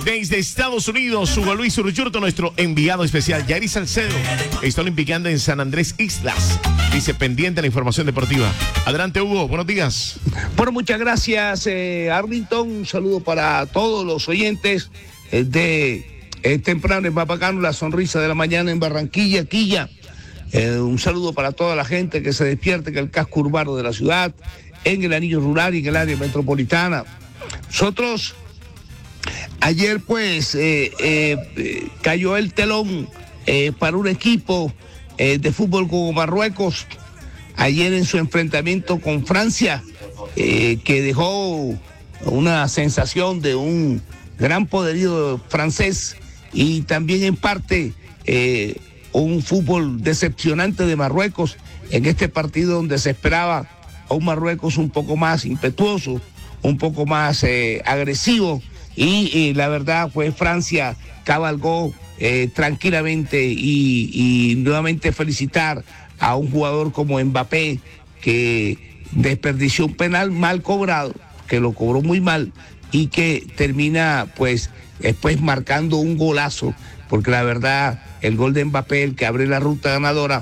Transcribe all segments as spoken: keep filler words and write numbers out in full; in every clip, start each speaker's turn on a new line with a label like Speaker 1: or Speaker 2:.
Speaker 1: Desde Estados Unidos, Hugo Luis Urchurto, nuestro enviado especial. Yairi Salcedo está olimpicando en San Andrés Islas. Dice, pendiente la información deportiva. Adelante, Hugo, buenos días.
Speaker 2: Bueno, muchas gracias, eh, Arlington. Un saludo para todos los oyentes eh, de eh, Temprano en Mapacano, la sonrisa de la mañana en Barranquilla, Quilla. Eh, un saludo para toda la gente que se despierte en el casco urbano de la ciudad, en el anillo rural y en el área metropolitana. Nosotros, ayer pues eh, eh, cayó el telón eh, para un equipo eh, de fútbol como Marruecos, ayer en su enfrentamiento con Francia, eh, que dejó una sensación de un gran poderío francés y también en parte eh, un fútbol decepcionante de Marruecos en este partido donde se esperaba a un Marruecos un poco más impetuoso, un poco más eh, agresivo y, y la verdad pues Francia cabalgó eh, tranquilamente y, y nuevamente felicitar a un jugador como Mbappé que desperdició un penal mal cobrado, que lo cobró muy mal y que termina pues después marcando un golazo, porque la verdad el gol de Mbappé, el que abre la ruta ganadora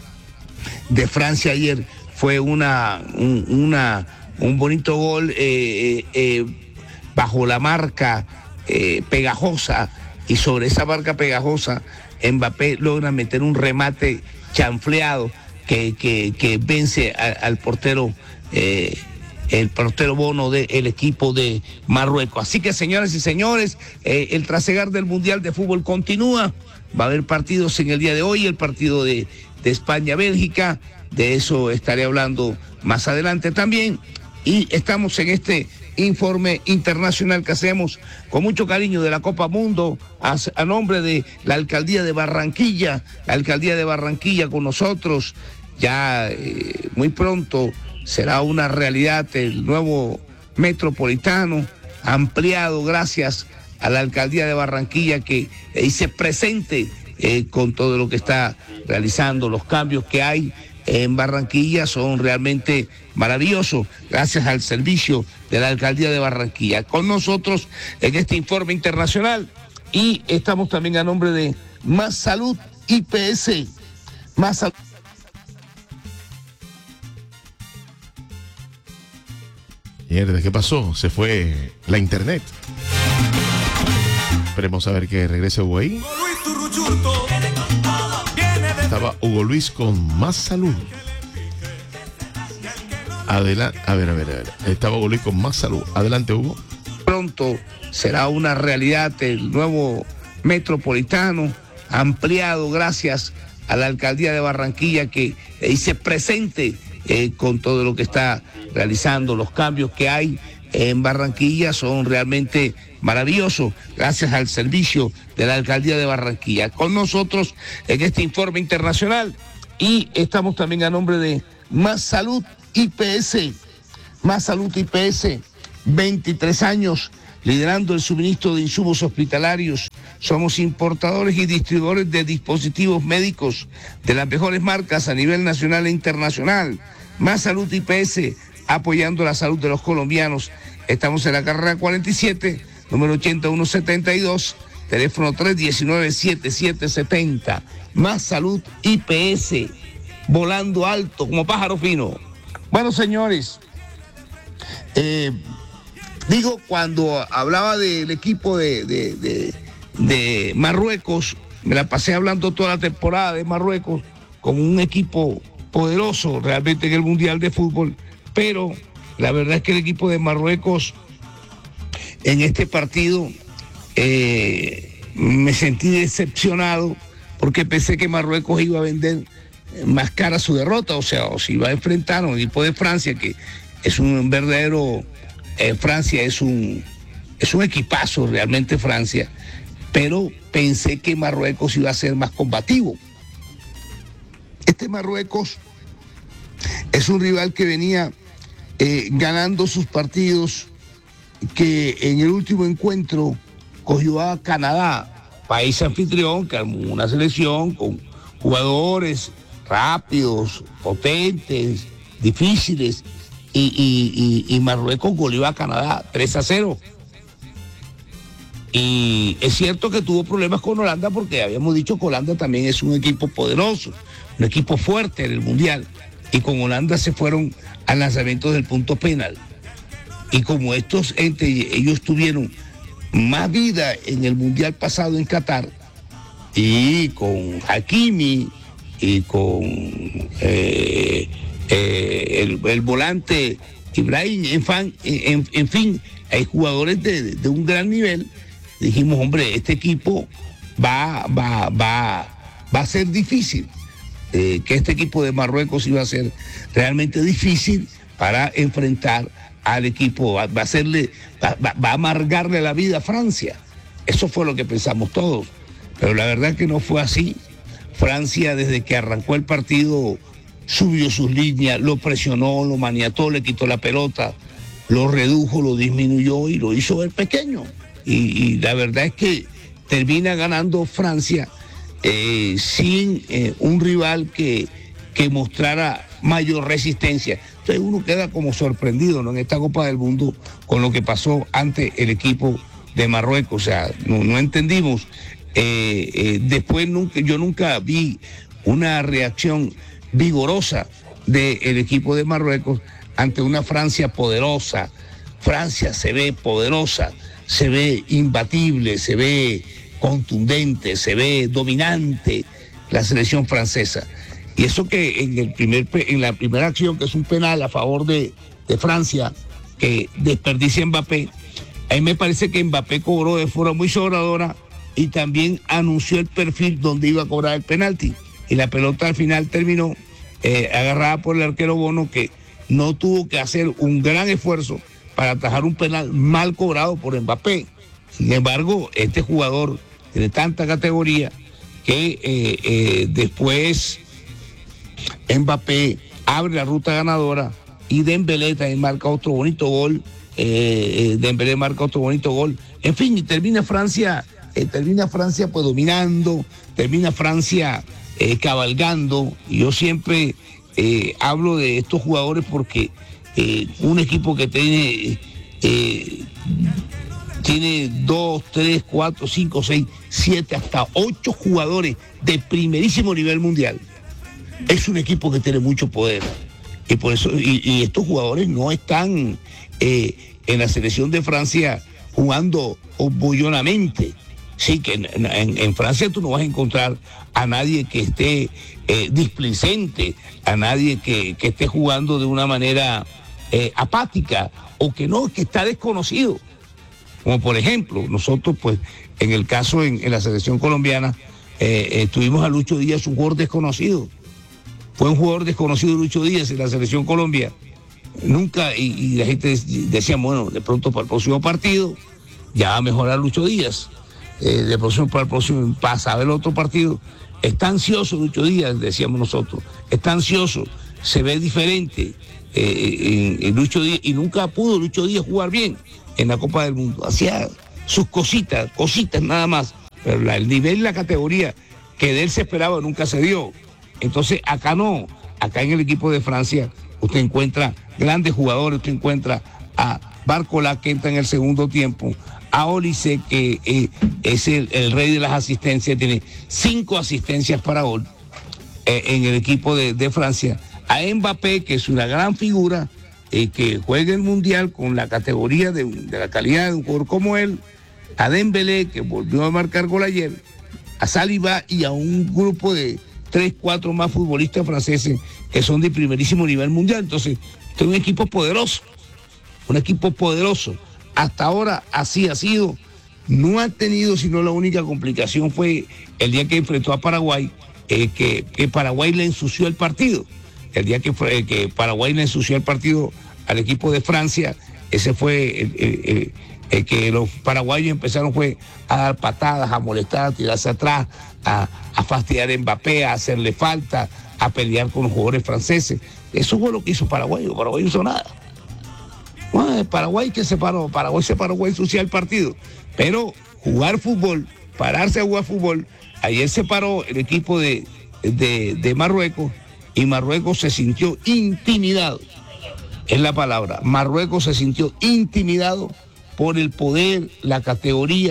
Speaker 2: de Francia ayer, fue una, un, una, un bonito gol eh, eh, bajo la marca eh, pegajosa, y sobre esa marca pegajosa Mbappé logra meter un remate chanfleado que, que, que vence a, al portero, eh, el portero Bono del equipo de Marruecos. Así que, señoras y señores, eh, el trasegar del Mundial de Fútbol continúa. Va a haber partidos en el día de hoy, el partido de, de España-Bélgica, de eso estaré hablando más adelante también. Y estamos en este informe internacional que hacemos con mucho cariño de la Copa Mundo a, a nombre de la Alcaldía de Barranquilla, la Alcaldía de Barranquilla con nosotros. Ya eh, muy pronto será una realidad el nuevo metropolitano, ampliado gracias a la Alcaldía de Barranquilla que eh, se presente eh, con todo lo que está realizando. Los cambios que hay en Barranquilla son realmente maravillosos gracias al servicio de la Alcaldía de Barranquilla. Con nosotros en este informe internacional, y estamos también a nombre de Más Salud I P S. Más Salud.
Speaker 1: Mierda, ¿qué pasó? Se fue la internet. Esperemos a ver que regrese Hugo ahí. Estaba Hugo Luis con Más Salud. Adelante, a ver, a ver, a ver. Estaba Hugo Luis con Más Salud. Adelante, Hugo.
Speaker 2: Pronto será una realidad el nuevo metropolitano, ampliado gracias a la Alcaldía de Barranquilla que eh, se presente eh, con todo lo que está realizando. Los cambios que hay en Barranquilla son realmente maravillosos gracias al servicio de la Alcaldía de Barranquilla. Con nosotros en este informe internacional, y estamos también a nombre de Más Salud I P S. Más Salud I P S, veintitrés años liderando el suministro de insumos hospitalarios. Somos importadores y distribuidores de dispositivos médicos de las mejores marcas a nivel nacional e internacional. Más Salud I P S, apoyando la salud de los colombianos. Estamos en la carrera cuarenta y siete, número ochenta y uno setenta y dos, teléfono tres uno nueve, siete siete siete cero. Más Salud I P S, volando alto como pájaro fino. Bueno, señores, eh, digo, cuando hablaba del equipo de, de, de, de Marruecos, me la pasé hablando toda la temporada de Marruecos como un equipo poderoso realmente en el Mundial de Fútbol, pero la verdad es que el equipo de Marruecos en este partido eh, me sentí decepcionado porque pensé que Marruecos iba a vender más cara su derrota, o sea, o si iba a enfrentar a un equipo de Francia que es un verdadero, eh, Francia es un, es un equipazo realmente Francia, pero pensé que Marruecos iba a ser más combativo. Este Marruecos es un rival que venía eh, ganando sus partidos, que en el último encuentro cogió a Canadá, país anfitrión, que armó una selección con jugadores rápidos, potentes, difíciles, y, y, y, y Marruecos goleó a Canadá tres a cero. Y es cierto que tuvo problemas con Holanda porque habíamos dicho que Holanda también es un equipo poderoso, un equipo fuerte en el Mundial. Y con Holanda se fueron al lanzamiento del punto penal. Y como estos entes, ellos tuvieron más vida en el Mundial pasado en Qatar, y con Hakimi y con eh, eh, el, el volante Ibrahim, en, fan, en, en fin, hay jugadores de, de un gran nivel. Dijimos, hombre, este equipo va, va, va, va a ser difícil, eh, que este equipo de Marruecos iba a ser realmente difícil para enfrentar al equipo, va, va a hacerle, va, va a amargarle la vida a Francia. Eso fue lo que pensamos todos, pero la verdad que no fue así. Francia, desde que arrancó el partido, subió sus líneas, lo presionó, lo maniató, le quitó la pelota, lo redujo, lo disminuyó y lo hizo ver pequeño. Y, y la verdad es que termina ganando Francia eh, sin eh, un rival que, que mostrara mayor resistencia. Entonces uno queda como sorprendido, ¿no?, en esta Copa del Mundo con lo que pasó ante el equipo de Marruecos. O sea, no, no entendimos. Eh, eh, después nunca, yo nunca vi una reacción vigorosa del equipo de Marruecos ante una Francia poderosa. Francia se ve poderosa, se ve imbatible, se ve contundente, se ve dominante la selección francesa. Y eso que en, el primer, en la primera acción, que es un penal a favor de, de Francia, que desperdicia Mbappé, ahí me parece que Mbappé cobró de forma muy sobradora y también anunció el perfil donde iba a cobrar el penalti. Y la pelota al final terminó eh, agarrada por el arquero Bono, que no tuvo que hacer un gran esfuerzo para atajar un penal mal cobrado por Mbappé. Sin embargo, este jugador tiene tanta categoría que eh, eh, después Mbappé abre la ruta ganadora y Dembélé también marca otro bonito gol. Eh, Dembélé marca otro bonito gol. En fin, y termina Francia, eh, termina Francia pues dominando, termina Francia eh, cabalgando. Y yo siempre eh, hablo de estos jugadores porque eh, un equipo que tiene eh, tiene dos, tres, cuatro, cinco, seis, siete, hasta ocho jugadores de primerísimo nivel mundial. Es un equipo que tiene mucho poder. Y por eso, y, y estos jugadores no están eh, en la selección de Francia jugando bullonamente. Sí, que en, en, en Francia tú no vas a encontrar a nadie que esté eh, displicente, a nadie que, que esté jugando de una manera eh, apática, o que no, que está desconocido. Como por ejemplo, nosotros pues en el caso en, en la selección colombiana eh, eh, tuvimos a Lucho Díaz, un jugador desconocido. Fue un jugador desconocido Lucho Díaz en la selección Colombia. Nunca, y, y la gente decía, bueno, de pronto para el próximo partido ya va a mejorar Lucho Díaz. Eh, de próximo para el próximo pasaba el otro partido. Está ansioso Lucho Díaz, decíamos nosotros. Está ansioso, se ve diferente. Eh, en, en Lucho Díaz, y nunca pudo Lucho Díaz jugar bien en la Copa del Mundo. Hacía sus cositas, cositas nada más. Pero la, el nivel y la categoría que de él se esperaba nunca se dio. Entonces acá no, acá en el equipo de Francia usted encuentra grandes jugadores, usted encuentra a Barcola, que entra en el segundo tiempo, a Olise, que eh, es el, el rey de las asistencias, tiene cinco asistencias para gol eh, en el equipo de, de Francia, a Mbappé, que es una gran figura, eh, que juega el Mundial con la categoría de, de la calidad de un jugador como él, a Dembélé, que volvió a marcar gol ayer, a Saliba y a un grupo de tres, cuatro más futbolistas franceses que son de primerísimo nivel mundial. Entonces, este es un equipo poderoso, un equipo poderoso. Hasta ahora así ha sido. No ha tenido, sino la única complicación fue el día que enfrentó a Paraguay, eh, que, que Paraguay le ensució el partido. El día que, fue, que Paraguay le ensució el partido al equipo de Francia, ese fue el, el, el, el que los paraguayos empezaron fue a dar patadas, a molestar, a tirarse atrás, a, a fastidiar a Mbappé, a hacerle falta, a pelear con los jugadores franceses. Eso fue lo que hizo Paraguay. Paraguay no hizo nada. Bueno, Paraguay que se paró, Paraguay se paró a ensuciar el partido. Pero jugar fútbol, pararse a jugar fútbol, ayer se paró el equipo de, de, de Marruecos, y Marruecos se sintió intimidado. Es la palabra. Marruecos se sintió intimidado por el poder, la categoría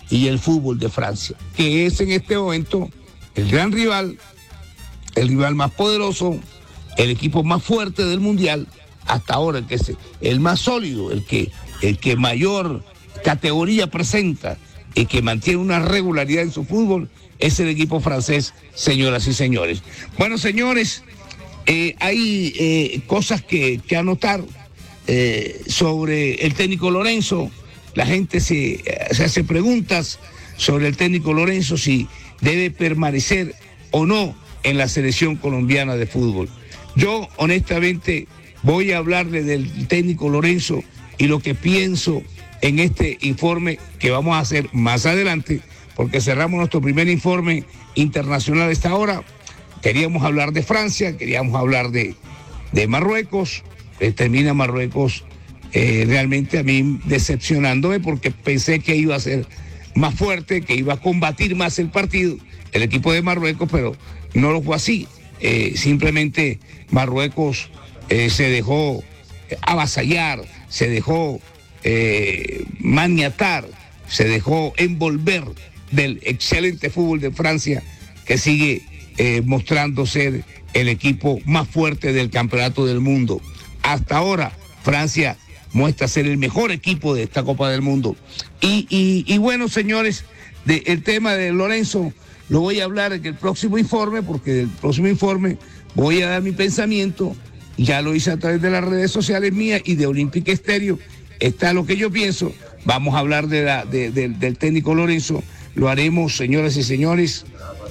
Speaker 2: y el fútbol de Francia, que es en este momento el gran rival, el rival más poderoso, el equipo más fuerte del mundial, hasta ahora, el que es el más sólido, el que, el que mayor categoría presenta y que mantiene una regularidad en su fútbol, es el equipo francés, señoras y señores. Bueno, señores, eh, hay eh, cosas que, que anotar eh, sobre el técnico Lorenzo. La gente se, se hace preguntas sobre el técnico Lorenzo, si debe permanecer o no en la selección colombiana de fútbol. Yo, honestamente, voy a hablarle del técnico Lorenzo y lo que pienso en este informe que vamos a hacer más adelante, porque cerramos nuestro primer informe internacional a esta hora. Queríamos hablar de Francia, queríamos hablar de, de Marruecos. Eh, termina Marruecos eh, realmente a mí decepcionándome, porque pensé que iba a ser más fuerte, que iba a combatir más el partido, el equipo de Marruecos, pero no lo fue así. Eh, simplemente Marruecos eh, se dejó avasallar, se dejó eh, maniatar, se dejó envolver del excelente fútbol de Francia, que sigue eh, mostrando ser el equipo más fuerte del campeonato del mundo. Hasta ahora Francia muestra ser el mejor equipo de esta Copa del Mundo. Y, y, y bueno, señores, de, el tema de Lorenzo lo voy a hablar en el próximo informe, porque el próximo informe voy a dar mi pensamiento. Ya lo hice a través de las redes sociales mías y de Olímpica Estéreo. Está lo que yo pienso. Vamos a hablar de la, de, de, del técnico Lorenzo. Lo haremos, señoras y señores,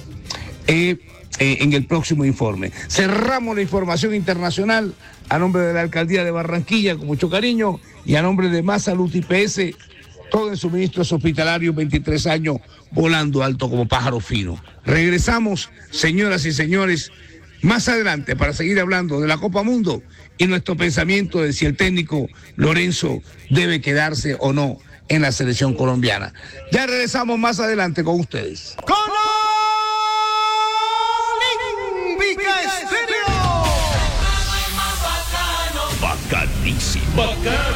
Speaker 2: eh, eh, en el próximo informe. Cerramos la información internacional a nombre de la Alcaldía de Barranquilla, con mucho cariño, y a nombre de Más Salud I P S, todo en suministros hospitalarios, veintitrés años, volando alto como pájaro fino. Regresamos, señoras y señores, más adelante para seguir hablando de la Copa Mundo y nuestro pensamiento de si el técnico Lorenzo debe quedarse o no en la selección colombiana. Ya regresamos más adelante con ustedes.
Speaker 1: ¡Con Olímpica Estéreo!
Speaker 3: Bacanísimo.
Speaker 1: Bacano.